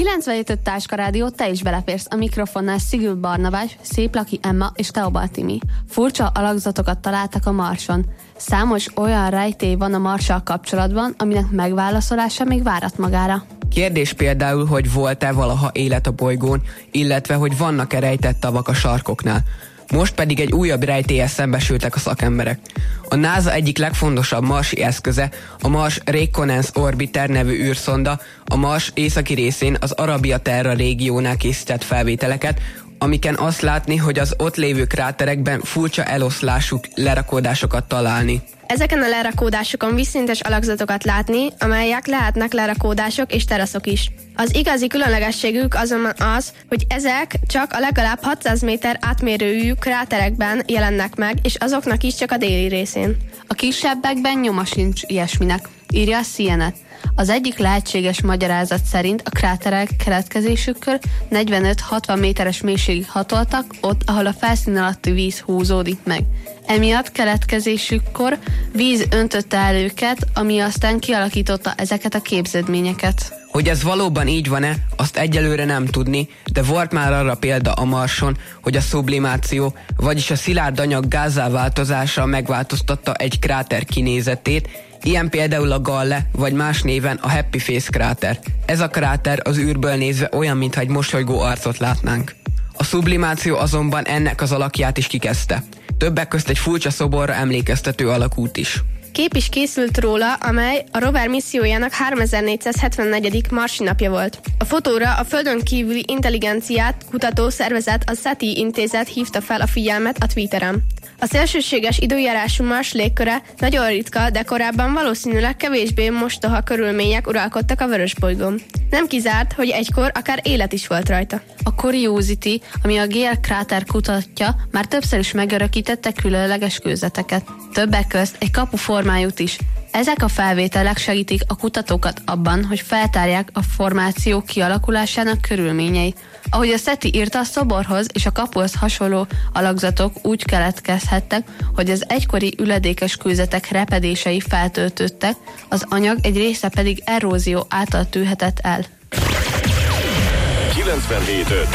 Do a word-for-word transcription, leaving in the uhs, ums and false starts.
kilencvenhét öt Táska Rádió, te is beleférsz. A mikrofonnál Szigül Barnabás, Széplaki Emma és Teobal Timi. Furcsa alakzatokat találtak a Marson. Számos olyan rejtély van a Marssal kapcsolatban, aminek megválaszolása még várat magára. Kérdés például, hogy volt-e valaha élet a bolygón, illetve hogy vannak-e rejtett tavak a sarkoknál. Most pedig egy újabb rejtéllyel szembesültek a szakemberek. A NASA egyik legfontosabb marsi eszköze, a Mars Reconnaissance Orbiter nevű űrszonda, a Mars északi részén az Arabia Terra régiónál készített felvételeket, amiken azt látni, hogy az ott lévő kráterekben furcsa eloszlású lerakódásokat találni. Ezeken a lerakódásokon vízszintes alakzatokat látni, amelyek lehetnek lerakódások és teraszok is. Az igazi különlegességük azonban az, hogy ezek csak a legalább hatszáz méter átmérőjű kráterekben jelennek meg, és azoknak is csak a déli részén. A kisebbekben nyoma sincs ilyesminek, írja a C N N. Az egyik lehetséges magyarázat szerint a kráterek keletkezésükkor negyvenöt-hatvan méteres mélységig hatoltak, ott, ahol a felszín alatti víz húzódik meg. Emiatt keletkezésükkor víz öntötte el őket, ami aztán kialakította ezeket a képződményeket. Hogy ez valóban így van-e, azt egyelőre nem tudni, de volt már arra példa a Marson, hogy a sublimáció, vagyis a szilárd anyag gázzá változása megváltoztatta egy kráter kinézetét, ilyen például a Galle, vagy más néven a Happy Face kráter. Ez a kráter az űrből nézve olyan, mintha egy mosolygó arcot látnánk. A sublimáció azonban ennek az alakját is kikezdte. Többek közt egy furcsa szoborra emlékeztető alakút is. Kép is készült róla, amely a rover missziójának háromezer-négyszázhetvennegy. marsi napja volt. A fotóra a földön kívüli intelligenciát kutató szervezet, a SETI intézet hívta fel a figyelmet a Twitteren. A szélsőséges időjárású Mars légköre nagyon ritka, de korábban valószínűleg kevésbé mostoha körülmények uralkodtak a vörösbolygón. Nem kizárt, hogy egykor akár élet is volt rajta. A Curiosity, ami a Gale kráter kutatja, már többször is megörökítette különleges kőzeteket. Többek közt egy kapu formájút is. Ezek a felvételek segítik a kutatókat abban, hogy feltárják a formáció kialakulásának körülményeit. Ahogy a SETI írta, a szoborhoz és a kapuhoz hasonló alakzatok úgy keletkezhettek, hogy az egykori üledékes kőzetek repedései feltöltődtek, az anyag egy része pedig erózió által tűnhetett el. kilencvenhét öt